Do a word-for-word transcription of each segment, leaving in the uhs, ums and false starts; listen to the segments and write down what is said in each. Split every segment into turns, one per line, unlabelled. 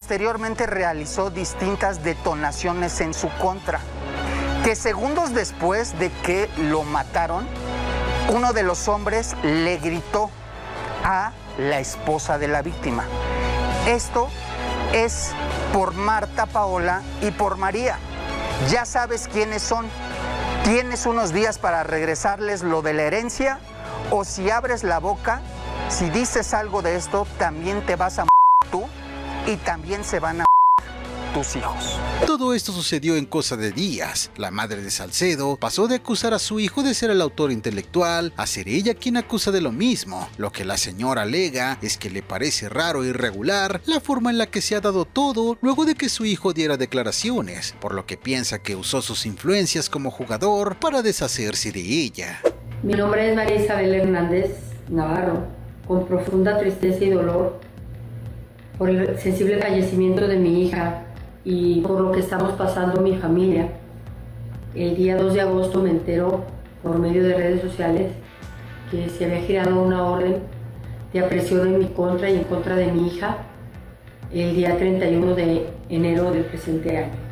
posteriormente realizó distintas detonaciones en su contra, que segundos después de que lo mataron, uno de los hombres le gritó a la esposa de la víctima. Esto es por Marta Paola y por María. Ya sabes quiénes son. Tienes unos días para regresarles lo de la herencia, o si abres la boca, si dices algo de esto, también te vas a m*** tú y también se van a m*** tus hijos.
Todo esto sucedió en cosa de días. La madre de Salcedo pasó de acusar a su hijo de ser el autor intelectual a ser ella quien acusa de lo mismo. Lo que la señora alega es que le parece raro e irregular la forma en la que se ha dado todo luego de que su hijo diera declaraciones, por lo que piensa que usó sus influencias como jugador para deshacerse de ella.
Mi nombre es María Isabel Hernández Navarro, con profunda tristeza y dolor por el sensible fallecimiento de mi hija y por lo que estamos pasando mi familia. El día dos de agosto me enteró por medio de redes sociales que se había girado una orden de aprehensión en mi contra y en contra de mi hija el día treinta y uno de enero del presente año.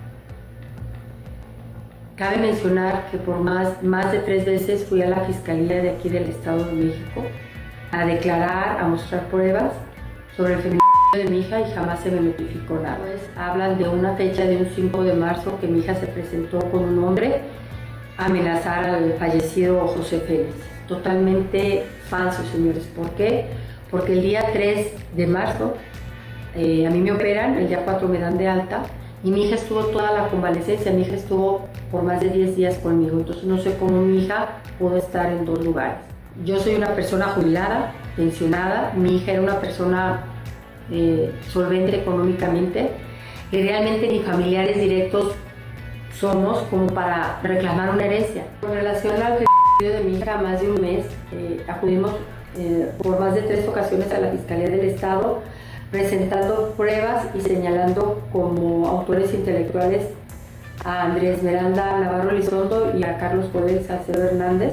Cabe mencionar que por más, más de tres veces fui a la Fiscalía de aquí del Estado de México a declarar, a mostrar pruebas sobre el feminicidio de mi hija y jamás se me notificó nada. Pues, hablan de una fecha de un cinco de marzo que mi hija se presentó con un hombre a amenazar al fallecido José Félix. Totalmente falso, señores. ¿Por qué? Porque el día tres de marzo eh, a mí me operan, el día cuatro me dan de alta y mi hija estuvo toda la convalecencia, mi hija estuvo por más de diez días conmigo, entonces no sé cómo mi hija pudo estar en dos lugares. Yo soy una persona jubilada, pensionada, mi hija era una persona eh, solvente económicamente y realmente ni familiares directos somos como para reclamar una herencia. Con relación al feminicidio de mi hija, más de un mes, eh, acudimos eh, por más de tres ocasiones a la Fiscalía del Estado presentando pruebas y señalando como autores intelectuales a Andrés Miranda Navarro Elizondo y a Carlos Joel Salcedo Hernández,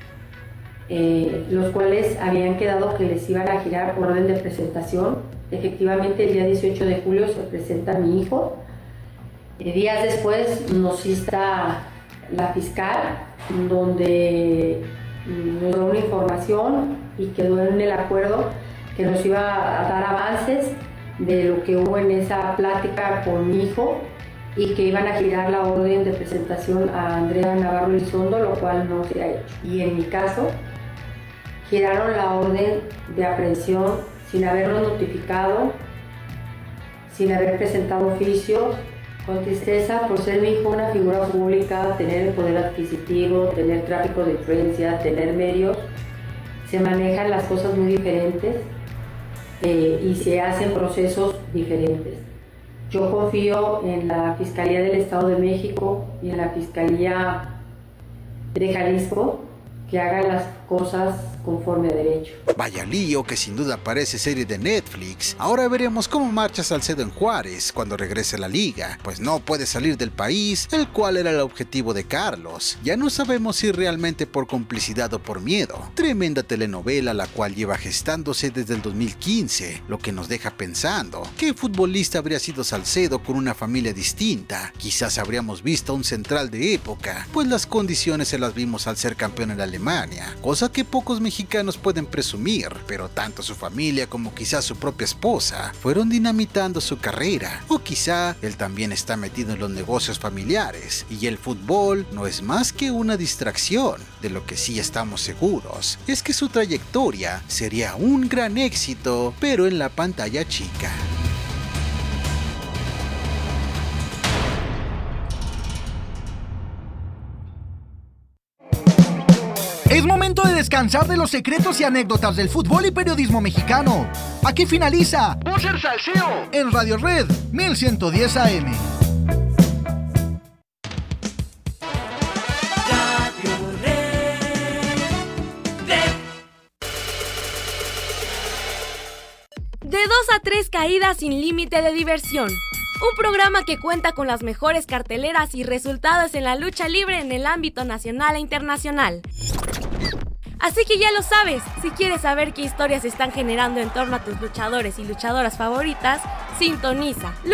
eh, los cuales habían quedado que les iban a girar orden de presentación. Efectivamente, el día dieciocho de julio se presenta mi hijo. Eh, días después nos insta la fiscal, donde nos dio una información y quedó en el acuerdo que nos iba a dar avances de lo que hubo en esa plática con mi hijo y que iban a girar la orden de presentación a Andrea Navarro Elizondo, lo cual no se ha hecho. Y en mi caso, giraron la orden de aprehensión sin habernos notificado, sin haber presentado oficios, con tristeza por ser mi hijo una figura pública, tener el poder adquisitivo, tener tráfico de influencia, tener medios. Se manejan las cosas muy diferentes. Eh, y se hacen procesos diferentes. Yo confío en la Fiscalía del Estado de México y en la Fiscalía de Jalisco que hagan las cosas conforme a derecho.
Vaya lío que sin duda parece serie de Netflix. Ahora veremos cómo marcha Salcedo en Juárez cuando regrese a la liga, pues no puede salir del país, el cual era el objetivo de Carlos. Ya no sabemos si realmente por complicidad o por miedo. Tremenda telenovela la cual lleva gestándose desde el dos mil quince, lo que nos deja pensando, ¿qué futbolista habría sido Salcedo con una familia distinta? Quizás habríamos visto a un central de época, pues las condiciones se las vimos al ser campeón en Alemania, cosa que pocos mexicanos pueden presumir, pero tanto su familia como quizás su propia esposa fueron dinamitando su carrera, o quizá él también está metido en los negocios familiares y el fútbol no es más que una distracción. De lo que sí estamos seguros es que su trayectoria sería un gran éxito, pero en la pantalla chica.
Es momento de descansar de los secretos y anécdotas del fútbol y periodismo mexicano. Aquí finaliza Búzer Salseo en Radio Red mil ciento diez A M.
De dos a tres caídas sin límite de diversión. Un programa que cuenta con las mejores carteleras y resultados en la lucha libre en el ámbito nacional e internacional. Así que ya lo sabes, si quieres saber qué historias se están generando en torno a tus luchadores y luchadoras favoritas, sintoniza